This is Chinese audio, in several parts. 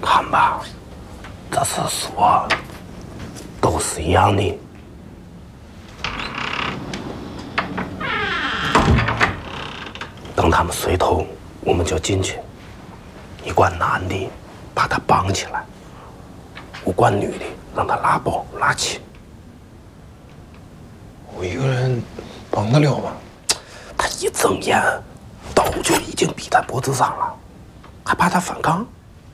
看吧，这次说都是一样的。等他们随头，我们就进去。你管男的，把他绑起来；我管女的，让他拉包拉起。 我一个人绑得了吗？ 他一睁眼，刀就已经逼在脖子上了，还怕他反抗？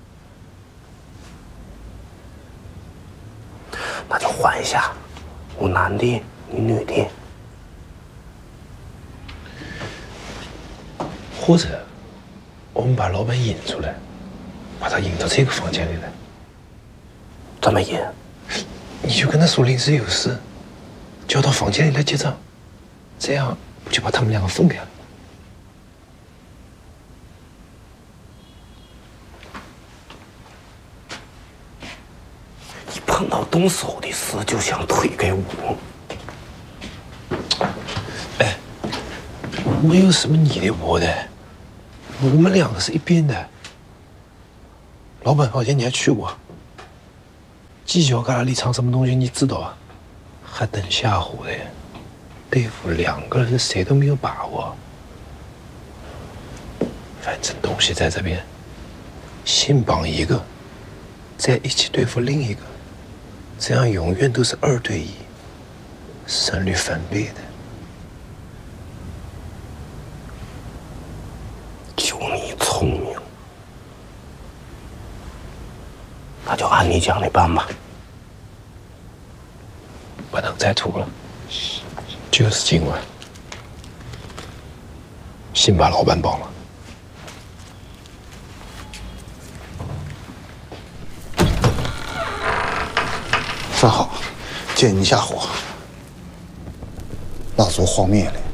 那就换一下，我男的，你女的。 或者，我们把老板引出来，把他引到这个房间里来。 怎么引？ 你就跟他说临时有事，叫到房间里来结账，这样不就把他们两个分开了？ 一碰到动手的事，就想推给我。 哎，没有什么你的我的，我们两个是一边的。老板房间你还去过？犄角旮旯里藏什么东西你知道啊？还等吓唬的？对付两个人谁都没有把握。反正东西在这边，先绑一个，再一起对付另一个，这样永远都是2对1，胜率翻倍的。 就你聪明，那就按你讲的办吧。 不能再拖了，就是今晚，先把老板绑了。 正好，借你一下火，蜡烛晃灭了。